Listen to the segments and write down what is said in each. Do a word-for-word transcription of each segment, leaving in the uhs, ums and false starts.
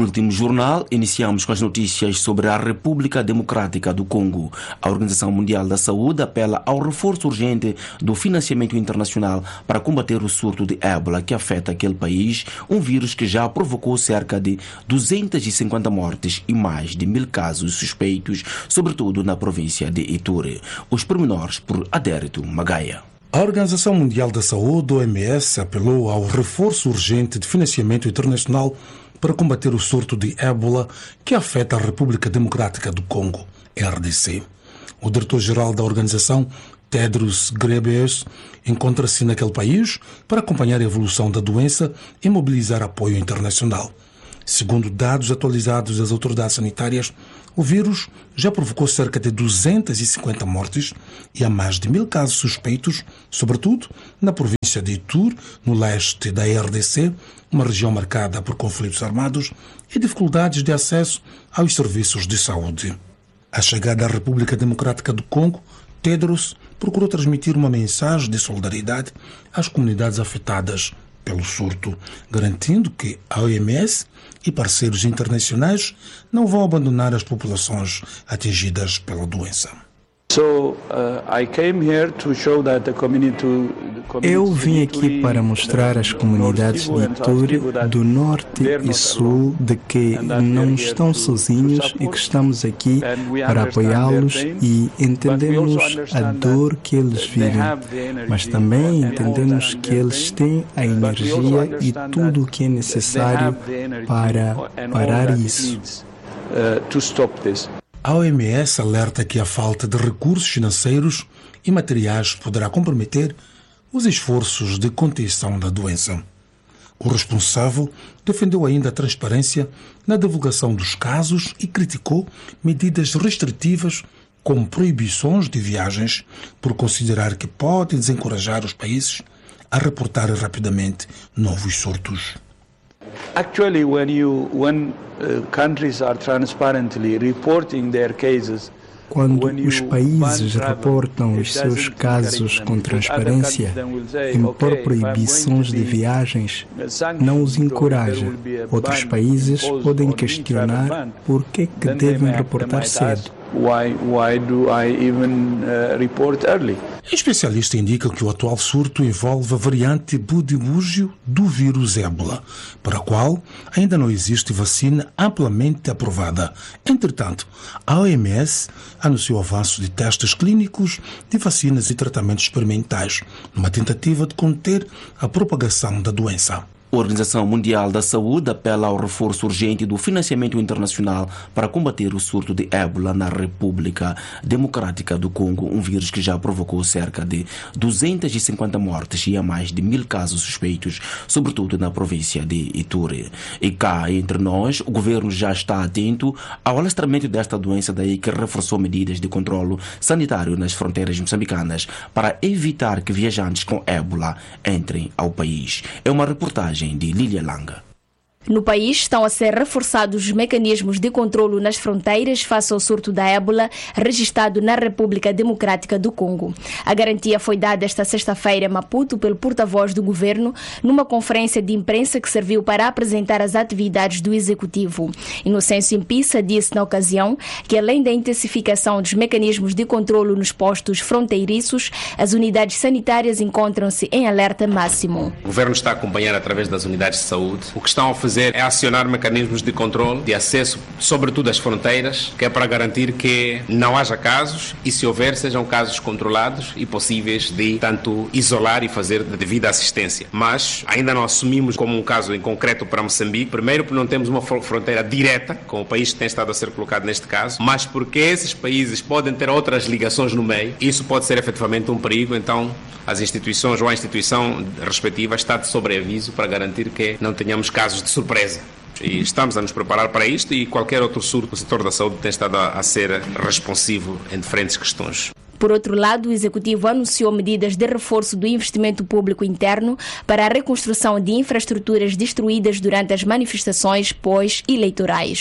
último jornal, iniciamos com as notícias sobre a República Democrática do Congo. A Organização Mundial da Saúde apela ao reforço urgente do financiamento internacional para combater o surto de ébola que afeta aquele país, um vírus que já provocou cerca de duzentas e cinquenta mortes e mais de mil casos suspeitos, sobretudo na província de Ituri. Os pormenores por Adérito Magaia. A Organização Mundial da Saúde, O M S, apelou ao reforço urgente de financiamento internacional para combater o surto de ébola que afeta a República Democrática do Congo, R D C. O diretor-geral da organização, Tedros Ghebreyesus, encontra-se naquele país para acompanhar a evolução da doença e mobilizar apoio internacional. Segundo dados atualizados das autoridades sanitárias, o vírus já provocou cerca de duzentas e cinquenta mortes e há mais de mil casos suspeitos, sobretudo na província de Ituri, no leste da R D C, uma região marcada por conflitos armados e dificuldades de acesso aos serviços de saúde. À chegada à República Democrática do Congo, Tedros procurou transmitir uma mensagem de solidariedade às comunidades afetadas pelo surto, garantindo que a O M S e parceiros internacionais não vão abandonar as populações atingidas pela doença. Eu vim aqui para mostrar às comunidades de Ituri, do norte e sul, de que não estão sozinhos e que estamos aqui para apoiá-los e entendemos a dor que eles vivem, mas também entendemos que eles têm a energia e tudo o que é necessário para parar isso. A O M S alerta que a falta de recursos financeiros e materiais poderá comprometer os esforços de contenção da doença. O responsável defendeu ainda a transparência na divulgação dos casos e criticou medidas restritivas como proibições de viagens, por considerar que pode desencorajar os países a reportar rapidamente novos surtos. Actually, when you when uh, countries are transparently reporting their cases, quando os países reportam os seus casos com transparência, impor proibições de viagens não os encoraja. Outros países podem questionar por que que devem reportar cedo. Why, why do I even uh, report early? Especialistas indicam que o atual surto envolve a variante Budibugyo do vírus ébola, para a qual ainda não existe vacina amplamente aprovada. Entretanto, a O M S anunciou o avanço de testes clínicos de vacinas e tratamentos experimentais, numa tentativa de conter a propagação da doença. A Organização Mundial da Saúde apela ao reforço urgente do financiamento internacional para combater o surto de ébola na República Democrática do Congo, um vírus que já provocou cerca de duzentas e cinquenta mortes e há mais de mil casos suspeitos, sobretudo na província de Ituri. E cá, entre nós, o governo já está atento ao alastramento desta doença, daí que reforçou medidas de controlo sanitário nas fronteiras moçambicanas para evitar que viajantes com ébola entrem ao país. É uma reportagem de Lília Langa. No país estão a ser reforçados os mecanismos de controlo nas fronteiras face ao surto da ébola registrado na República Democrática do Congo. A garantia foi dada esta sexta-feira em Maputo pelo porta-voz do governo numa conferência de imprensa que serviu para apresentar as atividades do executivo. Inocêncio Impissa disse na ocasião que, além da intensificação dos mecanismos de controlo nos postos fronteiriços, as unidades sanitárias encontram-se em alerta máximo. O governo está a acompanhar através das unidades de saúde o que estão a fazer é acionar mecanismos de controle, de acesso, sobretudo às fronteiras, que é para garantir que não haja casos e, se houver, sejam casos controlados e possíveis de, tanto, isolar e fazer a devida assistência. Mas ainda não assumimos como um caso em concreto para Moçambique, primeiro porque não temos uma fronteira direta com o país que tem estado a ser colocado neste caso, mas porque esses países podem ter outras ligações no meio, isso pode ser efetivamente um perigo, então as instituições ou a instituição respectiva está de sobreaviso para garantir que não tenhamos casos de surpresa. E estamos a nos preparar para isto e qualquer outro surto, o setor da saúde tem estado a, a ser responsivo em diferentes questões. Por outro lado, o Executivo anunciou medidas de reforço do investimento público interno para a reconstrução de infraestruturas destruídas durante as manifestações pós-eleitorais.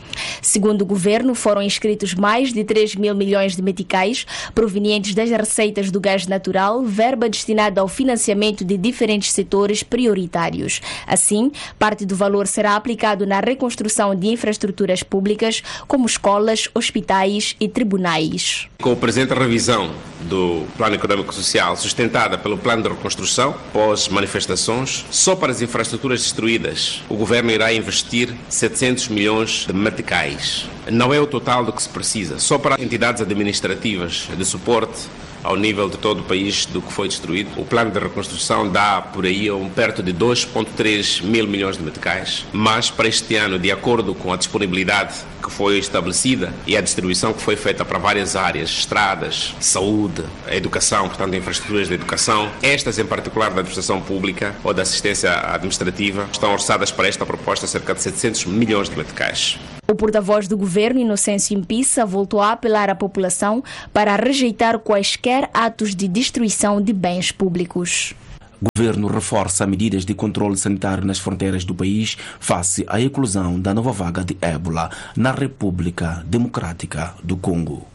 Segundo o governo, foram inscritos mais de três mil milhões de meticais provenientes das receitas do gás natural, verba destinada ao financiamento de diferentes setores prioritários. Assim, parte do valor será aplicado na reconstrução de infraestruturas públicas, como escolas, hospitais e tribunais. Com a presente revisão do Plano Econômico e Social, sustentada pelo Plano de Reconstrução, pós manifestações, só para as infraestruturas destruídas, o governo irá investir setecentos milhões de meticais. Não é o total do que se precisa, só para entidades administrativas de suporte ao nível de todo o país do que foi destruído. O plano de reconstrução dá por aí um perto de dois vírgula três mil milhões de meticais, mas para este ano, de acordo com a disponibilidade que foi estabelecida e a distribuição que foi feita para várias áreas, estradas, saúde, a educação, portanto infraestruturas de educação, estas em particular da administração pública ou da assistência administrativa, estão orçadas para esta proposta cerca de setecentos milhões de meticais. O porta-voz do governo, Inocêncio Impissa, voltou a apelar à população para rejeitar quaisquer atos de destruição de bens públicos. O governo reforça medidas de controle sanitário nas fronteiras do país face à eclosão da nova vaga de ébola na República Democrática do Congo.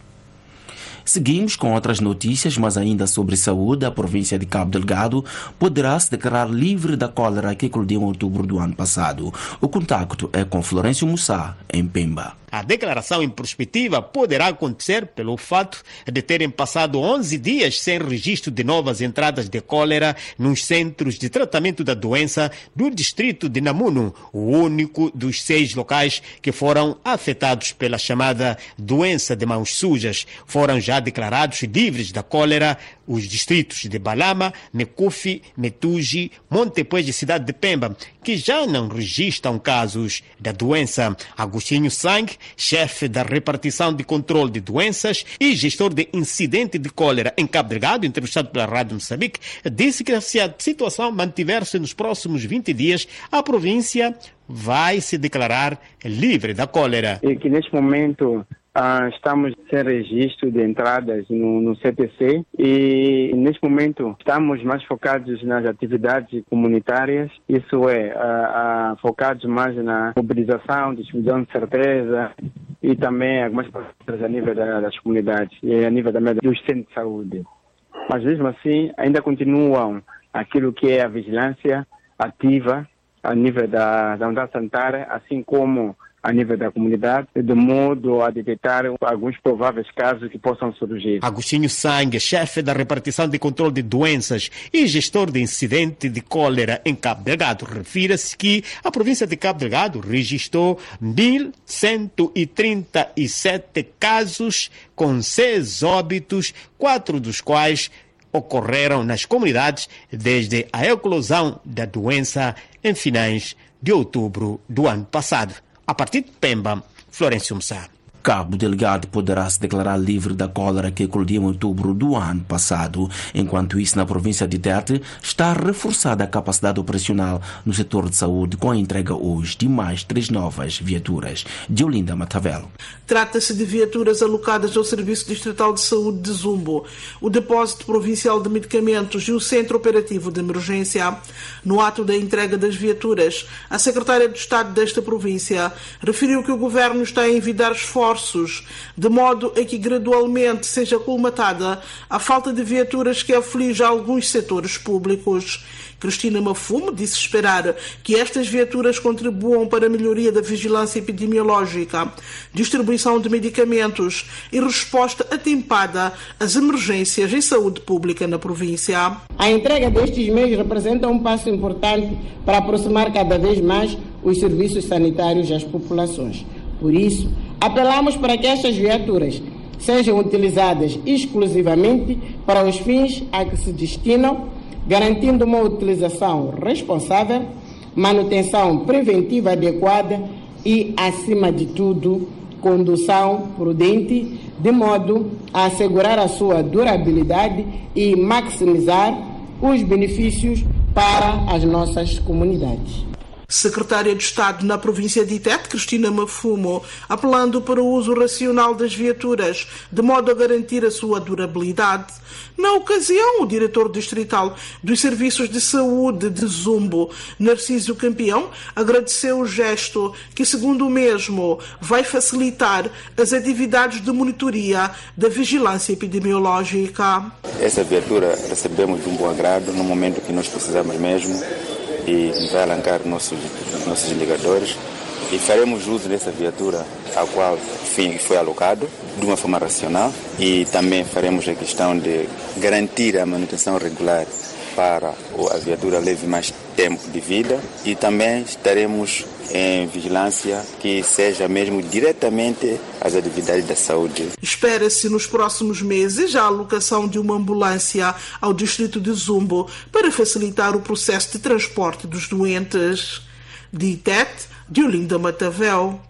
Seguimos com outras notícias, mas ainda sobre saúde. A província de Cabo Delgado poderá se declarar livre da cólera que eclodiu em outubro do ano passado. O contacto é com Florencio Mussá, em Pemba. A declaração em perspectiva poderá acontecer pelo fato de terem passado onze dias sem registro de novas entradas de cólera nos centros de tratamento da doença do distrito de Namuno, o único dos seis locais que foram afetados pela chamada doença de mãos sujas. Foram já declarados livres da cólera os distritos de Balama, Mecufi, Metuji, Montepuez e Cidade de Pemba, que já não registram casos da doença. Agostinho Sang, chefe da repartição de controle de doenças e gestor de incidente de cólera em Cabo Delgado, entrevistado pela Rádio Moçambique, disse que se a situação mantiver-se nos próximos vinte dias, a província vai se declarar livre da cólera. E que neste momento ah, estamos sem registro de entradas no, no C T C e neste momento estamos mais focados nas atividades comunitárias, isso é, ah, ah, focados mais na mobilização, distribuição de certeza e também algumas coisas a nível da, das comunidades e a nível também dos centros de saúde. Mas mesmo assim ainda continuam aquilo que é a vigilância ativa a nível da, da unidade sanitária, assim como a nível da comunidade, de modo a detectar alguns prováveis casos que possam surgir. Agostinho Sang, chefe da repartição de controle de doenças e gestor de incidente de cólera em Cabo Delgado, refere-se que a província de Cabo Delgado registrou mil cento e trinta e sete casos com seis óbitos, quatro dos quais ocorreram nas comunidades desde a eclosão da doença em finais de outubro do ano passado. A partir de Pemba, Florencio Mussá. Cabo Delgado poderá se declarar livre da cólera que eclodiu em outubro do ano passado. Enquanto isso, na província de Tete, está reforçada a capacidade operacional no setor de saúde com a entrega hoje de mais três novas viaturas. De Olinda Matavelo. Trata-se de viaturas alocadas ao Serviço Distrital de Saúde de Zumbo, o Depósito Provincial de Medicamentos e o Centro Operativo de Emergência. No ato da entrega das viaturas, a secretária de Estado desta província referiu que o governo está a envidar esforços de modo a que gradualmente seja colmatada a falta de viaturas que aflige alguns setores públicos. Cristina Mafume disse esperar que estas viaturas contribuam para a melhoria da vigilância epidemiológica, distribuição de medicamentos e resposta atempada às emergências em saúde pública na província. A entrega destes meios representa um passo importante para aproximar cada vez mais os serviços sanitários às populações. Por isso, apelamos para que estas viaturas sejam utilizadas exclusivamente para os fins a que se destinam, garantindo uma utilização responsável, manutenção preventiva adequada e, acima de tudo, condução prudente, de modo a assegurar a sua durabilidade e maximizar os benefícios para as nossas comunidades. Secretária de Estado na província de Tete, Cristina Mafumo, apelando para o uso racional das viaturas, de modo a garantir a sua durabilidade. Na ocasião, o diretor distrital dos Serviços de Saúde de Zumbo, Narciso Campeão, agradeceu o gesto que, segundo o mesmo, vai facilitar as atividades de monitoria da vigilância epidemiológica. Essa viatura recebemos de um bom agrado no momento que nós precisamos mesmo e vai alancar nossos, nossos ligadores e faremos uso dessa viatura a qual foi alocado de uma forma racional e também faremos a questão de garantir a manutenção regular para a viatura leve mais tempo de vida e também estaremos em vigilância que seja mesmo diretamente às atividades da saúde. Espera-se nos próximos meses a alocação de uma ambulância ao distrito de Zumbo para facilitar o processo de transporte dos doentes. De Tete, Diolinda Matavel.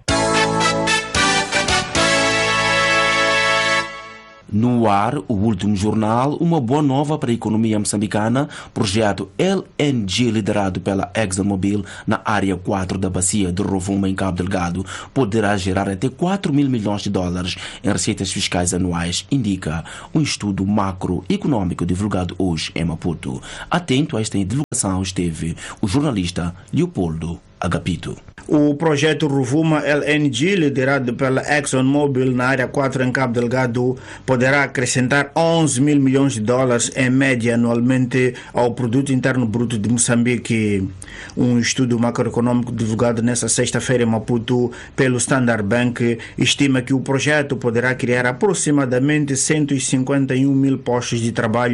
No ar, o último jornal, uma boa nova para a economia moçambicana. Projeto L N G liderado pela ExxonMobil na área quatro da bacia de Rovuma, em Cabo Delgado, poderá gerar até quatro mil milhões de dólares em receitas fiscais anuais, indica um estudo macroeconômico divulgado hoje em Maputo. Atento a esta divulgação esteve o jornalista Leopoldo Agapito. O projeto Rovuma L N G, liderado pela ExxonMobil na área quatro em Cabo Delgado, poderá acrescentar onze mil milhões de dólares em média anualmente ao Produto Interno Bruto de Moçambique. Um estudo macroeconômico divulgado nesta sexta-feira em Maputo pelo Standard Bank estima que o projeto poderá criar aproximadamente cento e cinquenta e um mil postos de trabalho